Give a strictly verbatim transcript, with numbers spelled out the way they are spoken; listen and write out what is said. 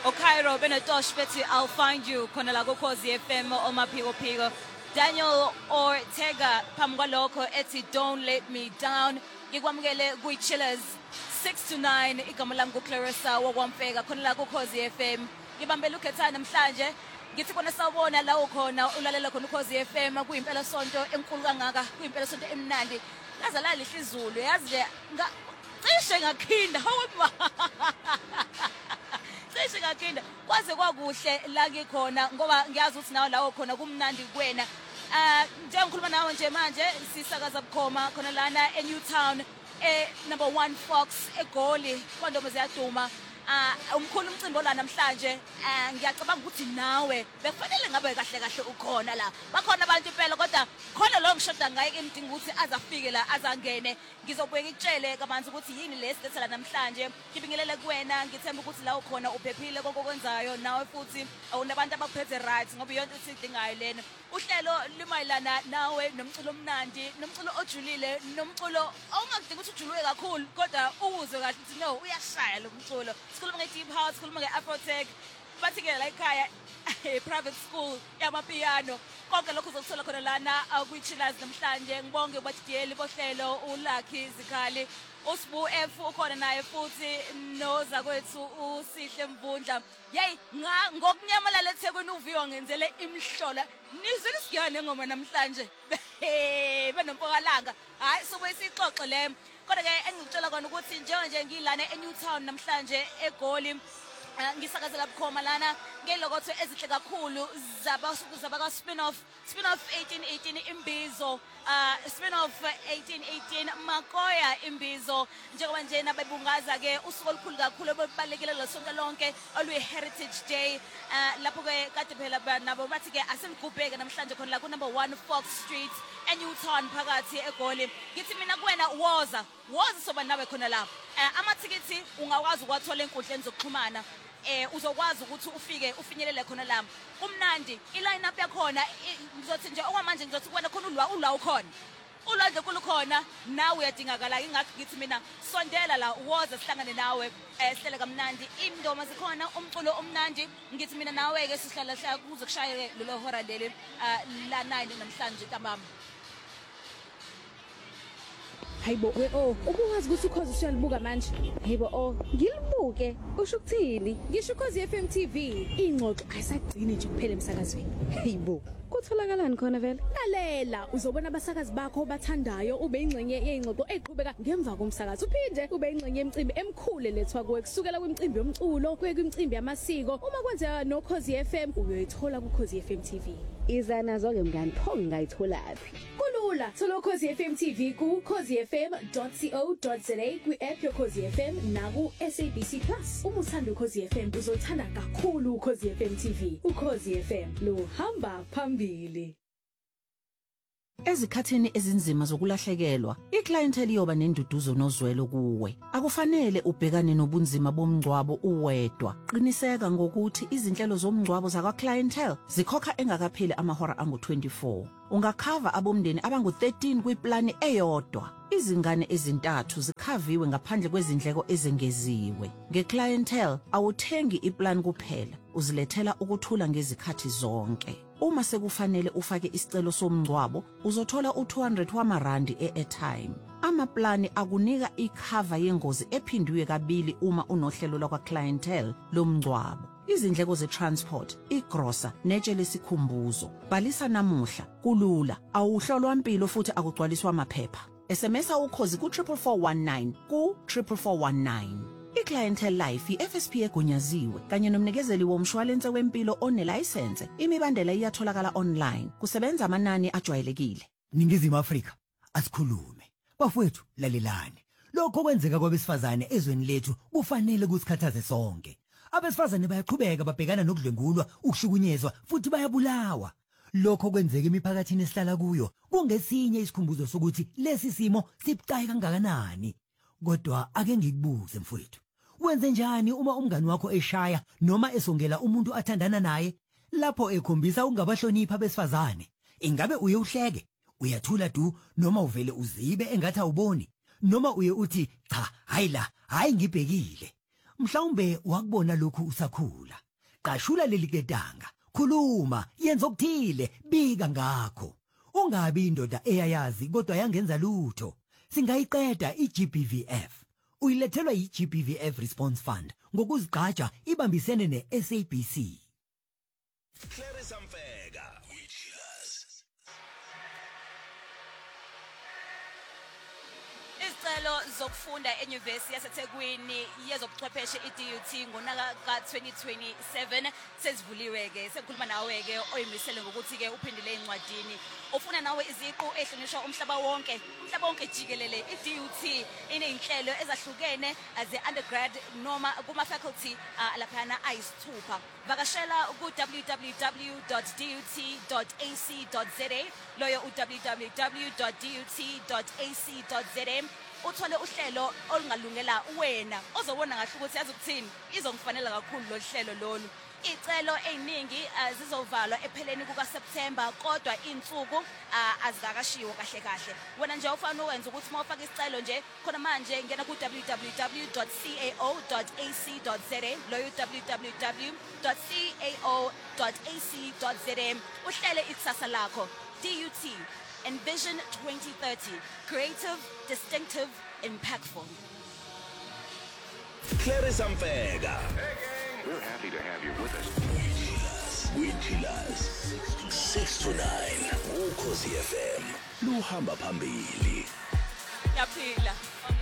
Cairo benetosh bethi I'll find you khona la kuKhosi F M omaphiko phiko. Daniel Ortega phambi kwalokho ethi don't let me down. Ngikwamukele kuyichillers six to nine igama lami kuClarissa wakwamfeka khona la kuKhosi F M. Ngibambela ukhethana namhlanje. Ngithi kona sawubona la ukhona ulalela khona uKhosi F M kuyimpela sonto enkulu kangaka kuyimpela sonto emnandi. Laza la lihle izulu yazi nje cishe ngakhinda hawa cishe ngakhinda kwaze kwakuhle la ngikhona ngoba ngiyazi ukuthi nawe lawo khona kumnandi kuwena. Ah nje ngikhuluma nawe nje manje sisakaza bukhoma khona lana eNewtown eh number one Fox eGoli kondomo ziyaduma. Ah umkhulu umcimbi la namhlanje ngiyacabanga ukuthi nawe bekufanele ngabe kahle kahle ukhona la bakhona abantu impela kodwa khona lo ngishoda ngaye emdinga ukuthi azafike la azangene ngizobuyeka ikutshele kabanzi ukuthi yini lesithela namhlanje ngibingelele kuwena ngithemba ukuthi la ukhona uphephile konke okwenzayo nawe futhi awunabantu abakuphethe right ngoba iyonto esidingayo lena uhlelo limayilana nawe nomculo omnandi nomculo ojulile nomculo ongakudinga ukuthi ujulwe kakhulu kodwa uwuzwe kahle ukuthi no uyashaya lo mculo. Sikhuluma nge-deep house, sikhuluma nge-afrotech, bathi ke la ekhaya private school yamapiano. Konke lokho uzokuthola khona lana kuyichillers namhlanje. Ngibonge ubatidiyeli bohlelo uLucky Zikhali, uSbu F ukhona naye futhi noza kwethu uSihle Mvundla. Yey ngokunyamalala eThekwini uviwa ngenzele imhlola. Nizwile isigane ngoma namhlanje. Benompokalanga. Hayi sobe sixoxe le. Kodwa ke engicela kona ukuthi njengoba ngilana eNewtown namhlanje eGoli ngisakazela bukhoma lana ngelokotho ezihle kakhulu zabasuku zabaka spin-off spin-off eighteen eighteen Imbizo uh spin-off eighteen eighteen Makoya Imbizo njengoba nje nabebungaza ke usuku olukhulu kakhulu obebalekile losonto lonke oluyi Heritage Day uh lapho ke kade phela nabo bathi ke asenigubheke namhlanje khona la ku number one Fox Street eNewtown phakathi eGoli. Ngithi mina kuwena woza woza soba nawe khona la amathikithi ungakwazi ukwathola enkundleni zokuxhumana eh uzokwazi ukuthi ufike ufinyelele khona la kumnandi iline up yakhona ngizothi nje okwamanje ngizothi kuwena khona ulwa ulwa ukhona ulwandle kulo khona nawe uyadingakala ingakho ngithi mina sondela la woza sihlangane nawe eh sihlele kamnandi indoma zikhona umculo omnandi ngithi mina nawe ke sihlala hlala kuze kushaye lelo hora leli la nine namhlanje ntambama. Hayibo we oh ubuwazi ukuthi uKhosi usiyalibuka manje. Hayibo oh ngilibuke usho ukuthini? Ngisho uKhosi F M T V ingxoxo ayisagcini nje kuphela emsakazweni. Hayibo kutholakalani khona vele? Lalela uzobona abasakazi bakho bathandayo ube ingxenye yeingxoxo eqhubeka ngemva komsakazo uphinde ube ingxenye yemicimbi emkhulu lethwa kuwe kusukela kwimicimbi yomculo kuye kwimicimbi yamasiko uma kwenzeka noKhosi F M uyoyithola kuKhosi F M T V. Iza nazo ke mngani pho ngayitholaphi kulula thola uKhosi F M T V ku khosi f m dot co dot za ku app yoKhosi F M naku S A B C Plus. Uma uthanda uKhosi F M uzothanda kakhulu uKhosi F M T V. uKhosi F M lo hamba phambili. Ezikhathini ezinzima zokulahlekelwa, iclientele iyoba nenduduzo nozwelo kuwe. Akufanele ubhekane nobunzima bomngcwabo uwedwa. Qiniseka ngokuthi izinhlelo zomngcwabo zakwa clientele zikhokha engakapheli amahora angu twenty-four. Ungakhava abomndeni abangu thirteen kwiplani eyodwa. Izingane ezintathu zikhaviwe ngaphandle kwezindleko ezengeziwe. Ngeclientele awuthengi iplan kuphela, uzilethela ukuthula ngezikhathi zonke. Uma sekufanele ufake isicelo somngcwabo, uzothola u two hundred wamarandi e-airtime. Amaplani akunika ikhava yengozi ephindiwe kabili uma unohlelo lwakwa clientele lomngcwabo. Izindleko ze-transport, igrosa, netshe lesikhumbuzo. Bhalisa namuhla, kulula, awuhlolwa impilo futhi akugcwaliswa amaphepha. S M S ukhozi ku four four one nine ku four four one nine. iClientele Life i-F S P egunyaziwe kanye nomnikezeli womshwalense wempilo onelicense. Imibandela iyatholakala online. Kusebenza amanani ajwayelekile. Ningizimu Afrika asikhulume. Bafowethu lalelani. Lokho kwenzeka kwabesifazane ezweni lethu kufanele kusikhathaze sonke. Abesifazane bayaqhubeka babhekana nokudlengulwa, ukushukunyezwa futhi bayabulawa. Lokho kwenzeka emiphakathini esihlala kuyo kungesinye isikhumbuzo sokuthi lesi simo sibucayi kangakanani. Kodwa ake ngikubuze mfowethu, wenze njani uma umngani wakho eshaya noma esongela umuntu athandana naye? Lapho ekhombisa ungabahlonipha abesifazane, ingabe uye uhleke, uyathula du noma uvele uzibe engathi awuboni, noma uye uthi cha hayi la hayi ngibhekile? mhlawumbe wakubona lokhu usakhula. Qashula leli ketanga, khuluma, yenza okuthile, bika ngakho. Ungabi indoda eyayazi kodwa yangenza lutho. Singayiqeda i-G B V F. Uyilethelwa yi-G B V F Response Fund ngokuzigqaja ibambisene ne-S A B C. Clarissa Mfeka, Witchers. Izicelo zokufunda eNyuvesi yaseThekwini yezobuchwepheshe i-D U T ngonaka ka twenty twenty-seven sezivuliwe ke. Sekukhuluma nawe ke oyimisele ngokuthi ke uphindile encwadini. Ufuna nawe iziqu ehlonishwa umhlaba wonke, umhlaba wonke jikelele. i-D U T ineyinhlelo ezahlukene as a undergrad noma kuma faculty laphana ayisithupha. Vakashela ku w w w dot d u t dot a c dot z a loyo u w w w dot d u t dot a c dot z a uthole uhlelo olungalungela wena ozobona ngahle ukuthi yazi ukuthini izongifanele kakhulu lo hlelo lolu. Icelo eziningi zizovalwa epheleni kuka September kodwa insuku azikakashiwo kahle kahle. Wena nje ufana ukwenza ukuthi mawufaka isicelo nje khona manje ngena ku w w w dot cao dot a c dot z a loyo w w w dot cao dot a c dot z a uhlele ikusasa lakho. D U T Envision twenty thirty, creative, distinctive, impactful. Clarissa Mfeka. We're happy to have you with us. Witchers. six to nine. Ukhosi F M. Luhamba phambili. Yaphila.